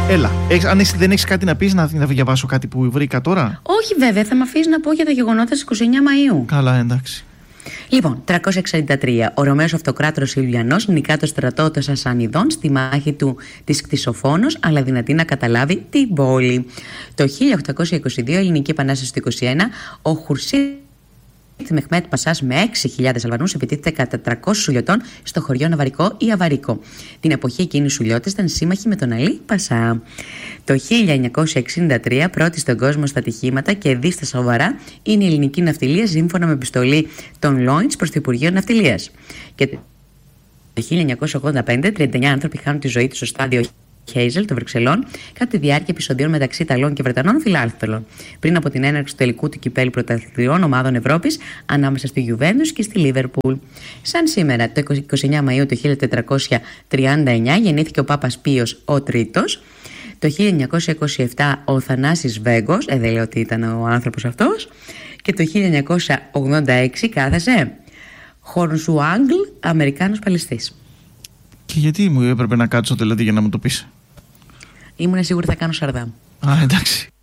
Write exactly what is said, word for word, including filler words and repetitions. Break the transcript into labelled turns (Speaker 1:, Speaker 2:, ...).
Speaker 1: Έλα, έχεις, αν έχεις, δεν έχεις κάτι να πεις, να, να διαβάσω κάτι που βρήκα τώρα.
Speaker 2: Όχι βέβαια, θα με αφήσεις να πω για τα γεγονότα στις είκοσι εννέα Μαΐου.
Speaker 1: Καλά, εντάξει.
Speaker 2: Λοιπόν, τριακόσια εξήντα τρία. Ο Ρωμαίος Αυτοκράτορας Ιουλιανός νικά το στρατό των Σασανιδών στη μάχη του της Κτησοφόνος, αλλά δυνατή να καταλάβει την πόλη. Το χίλια οκτακόσια είκοσι δύο, Ελληνική Επανάσταση του είκοσι ένα, ο Χουρσίτ Μεχμέτ Πασάς με έξι χιλιάδες Αλβανούς επιτίθεται κατά τριακόσιους Σουλιωτών στο χωριό Ναβαρικό ή Αβαρικό. Την εποχή εκείνη οι Σουλιώτες ήταν σύμμαχοι με τον Αλή Πασά. Το χίλια εννιακόσια εξήντα τρία, πρώτη στον κόσμο στα ατυχήματα και δι στα σοβαρά, είναι η ελληνική ναυτιλία σύμφωνα με επιστολή των Λόιντς προς το Υπουργείο Ναυτιλίας. Και το χίλια εννιακόσια ογδόντα πέντε, τριάντα εννέα άνθρωποι χάνουν τη ζωή τους στο στάδιο Χέιζελ των Βρυξελών κατά τη διάρκεια επεισοδίων μεταξύ Ιταλών και Βρετανών φιλάθλων, πριν από την έναρξη του τελικού του κυπέλου πρωταθλητριών ομάδων Ευρώπης ανάμεσα στη Γιουβέντους και στη Λίβερπουλ. Σαν σήμερα, το είκοσι εννέα Μαΐου του χίλια τετρακόσια τριάντα εννέα, γεννήθηκε ο Πάπας Πίος ο Τρίτος. Το χίλια εννιακόσια είκοσι επτά, ο Θανάσης Βέγκος, ε, δεν λέω ότι ήταν ο άνθρωπος αυτός. Και το χίλια εννιακόσια ογδόντα έξι, κάθεσε, Χορνσουάγκλ, Αμερικάνος παλαιστής.
Speaker 1: Και γιατί μου έπρεπε να κάτσω δηλαδή για να μου το πεις?
Speaker 2: Ήμουν σίγουρη θα κάνω Σαρδάμ.
Speaker 1: Α, εντάξει.